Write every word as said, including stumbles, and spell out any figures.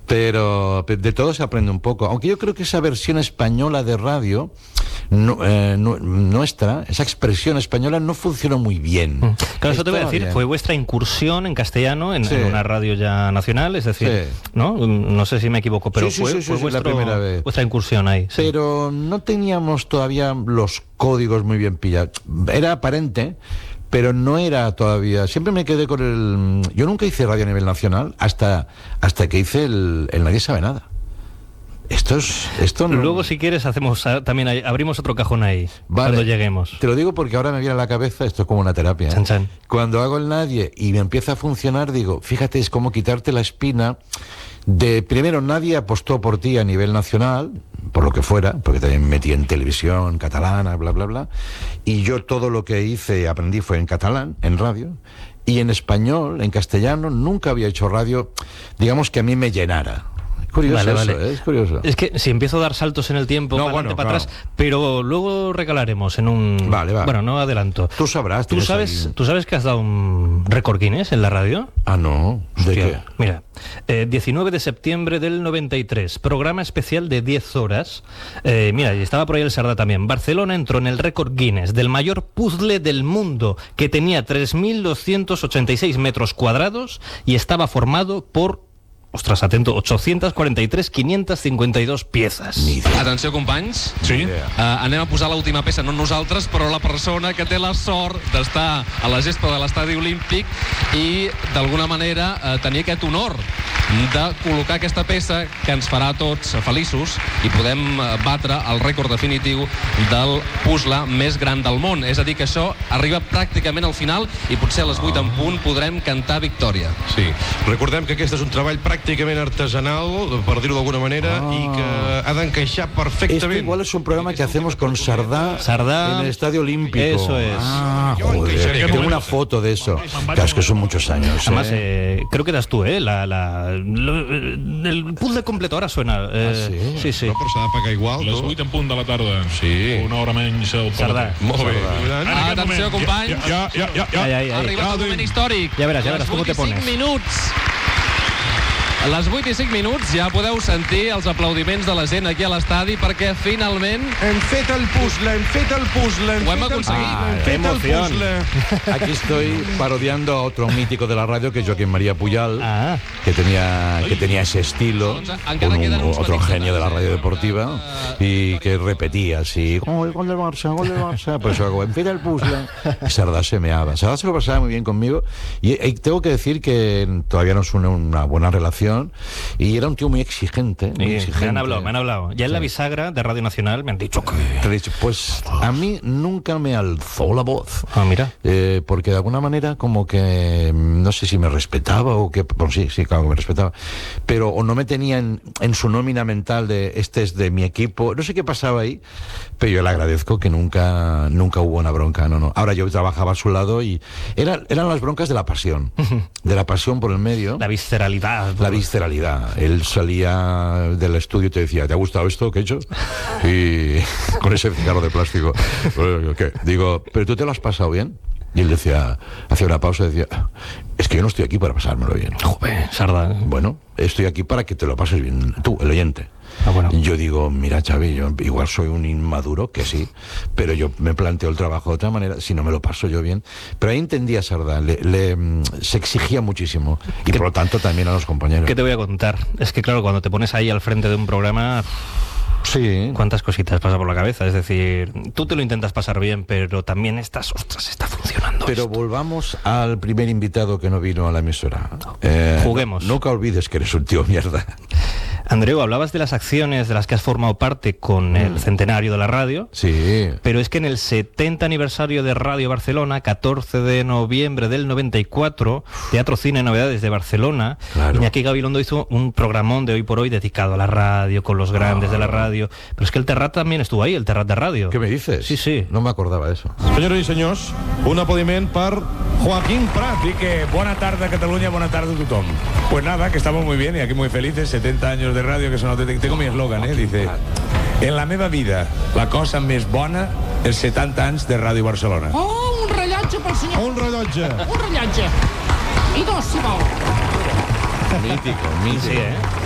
Pero de todo se aprende un poco. Aunque yo creo que esa versión española de radio, no, eh, no, nuestra, esa expresión española no funcionó muy bien. Mm. Claro, eso te voy a decir, bien. fue vuestra incursión en castellano en, sí. en una radio ya nacional, es decir, sí. ¿no? No sé si me equivoco, pero sí, sí, fue, sí, sí, fue sí, vuestro, la primera vez. vuestra incursión ahí. Sí. Pero no teníamos todavía los códigos muy bien pillados. Era aparente, pero no era todavía. Siempre me quedé con el... Yo nunca hice radio a nivel nacional hasta, hasta que hice el, el Nadie Sabe Nada. Esto es... Esto no... Luego, si quieres, hacemos también abrimos otro cajón ahí, vale, cuando lleguemos. Te lo digo porque ahora me viene a la cabeza, esto es como una terapia, ¿eh? Chan, chan. Cuando hago el Nadie y me empieza a funcionar, digo, fíjate, es como quitarte la espina de... Primero, nadie apostó por ti a nivel nacional, por lo que fuera, porque también me metí en televisión catalana, bla, bla, bla, y yo todo lo que hice y aprendí fue en catalán, en radio, y en español, en castellano, nunca había hecho radio, digamos, que a mí me llenara. Curioso, vale, eso, vale. ¿eh? Es curioso. Es que si empiezo a dar saltos en el tiempo, no, para bueno, adelante, para claro. atrás, pero luego recalaremos en un... Vale, vale. Bueno, no adelanto. Tú sabrás. ¿Tú sabes, ahí... ¿Tú sabes que has dado un récord Guinness en la radio? Ah, no. ¿De Hostia, qué? Mira, eh, diecinueve de septiembre del noventa y tres, programa especial de diez horas. Eh, mira, y estaba por ahí el Sardá también. Barcelona entró en el récord Guinness del mayor puzzle del mundo, que tenía tres mil doscientos ochenta y seis metros cuadrados y estaba formado por... Ostres, atento, ocho-centes quaranta-tres mil quinientos cinquanta y dos piezas. Atenció, companys. Sí. Uh, anem a posar l'última peça, no nosaltres, però la persona que té la sort d'estar a la gespa de l'estadi olímpic i, d'alguna manera, uh, tenir aquest honor de col·locar aquesta peça que ens farà tots feliços i podem batre el rècord definitiu del puzzle més gran del món. És a dir, que això arriba pràcticament al final i potser a les vuit en punt podrem cantar victòria. Sí. Recordem que aquest és un treball pràcticament artesanal, per dir-ho d'alguna manera, ah. i que ha d'encaixar perfectament. Este igual es un programa que hacemos con Sardá, Sardá en el Estadio Olímpico. Eso es. Ah, joder, tengo una foto de eso. Claro, es que son muchos años. Además, ¿eh? Eh, creo que eras tú, ¿eh? La, la, lo, el puzzle completo ahora suena. Eh, ah, sí? Sí, sí. No, però s'ha de pagar igual, Les vuit en punt de la tarda. Sí. Una hora menys al Sardà. Molt bé. Ah, atenció, companys. Ja, ja, ja, ja. Ai, ai, ai. Ha arribat el moment històric. Ja veràs, ja veràs com te pones. Les vuit i cinc minuts. A les vuit i cinc minuts ja podeu sentir els aplaudiments de la gent aquí a l'estadi perquè finalment... Hem fet el puzzle, hem fet el puzzle, hem Ho hem fet el aconseguit. puzzle, hem qué fet el emoción. puzzle. Aquí estoy parodiando a otro mítico de la radio, que es Joaquín María Puyal, Ah. que tenía que tenía ese estilo, un, un, otro genio de la radio deportiva, y que repetía así, gol, gol del Barça, gol del Barça. Pues yo hago, empieza el puzzle. Y Sardá se meaba. Sardá se lo pasaba muy bien conmigo, y, y tengo que decir que todavía nos une una buena relación, y era un tío muy exigente, muy Sí, exigente. me han hablado, me han hablado. Ya en la bisagra de Radio Nacional me han dicho que... Te he dicho, pues a mí nunca me alzó la voz. Ah, mira. Eh, porque de alguna manera como que no sé si me respetaba o que... Bueno, sí, sí, claro que me respetaba. Pero o no me tenía en, en su nómina mental de este es de mi equipo. No sé qué pasaba ahí, pero yo le agradezco que nunca nunca hubo una bronca, no, no. Ahora yo trabajaba a su lado y era, eran las broncas de la pasión. De la pasión por el medio. La visceralidad. La visceralidad. Él salía del estudio y te decía, ¿te ha gustado esto que he hecho? Y con ese cigarro de plástico. ¿Qué? Digo, ¿pero tú te lo has pasado bien? Y él decía, hacía una pausa y decía, es que yo no estoy aquí para pasármelo bien. Joder, Sardá. Bueno, estoy aquí para que te lo pases bien tú, el oyente. Ah, bueno. Yo digo, mira, Xavi, yo igual soy un inmaduro, que sí, pero yo me planteo el trabajo de otra manera, si no me lo paso yo bien. Pero ahí entendía Sardá, le, le, se exigía muchísimo, y por lo tanto también a los compañeros. ¿Qué te voy a contar? Es que claro, cuando te pones ahí al frente de un programa... Sí. ¿Cuántas cositas pasa por la cabeza? Es decir, tú te lo intentas pasar bien, pero también estás, ostras, está funcionando. Pero esto. volvamos al primer invitado que no vino a la emisora. Eh, Juguemos. No, nunca olvides que eres un tío mierda. Andreu, hablabas de las acciones de las que has formado parte con el centenario de la radio. Sí. Pero es que en el setenta aniversario de Radio Barcelona, catorce de noviembre del noventa y cuatro, Teatro Cine Novedades de Barcelona, Claro. Iñaki Gabilondo hizo un programón de Hoy por Hoy dedicado a la radio, con los grandes Ah. de la radio. Pero es que el Terrat también estuvo ahí, el Terrat de radio. ¿Qué me dices? Sí, sí. No me acordaba de eso. Senyores i senyors, un aplaudiment per Joaquín Prat. Así que buena tarde Cataluña, buena tarde tothom. Pues nada, que estamos muy bien y aquí muy felices, setenta años de radio, que son auténticos. Tengo mi eslogan, eh, dice, en la meva vida, la cosa més bona, els setanta anys de Ràdio Barcelona. Oh, un rellotge pel senyor. Un rellotge. Un rellotge. I dos, si vol. Mítico, mítico. Sí, ¿eh?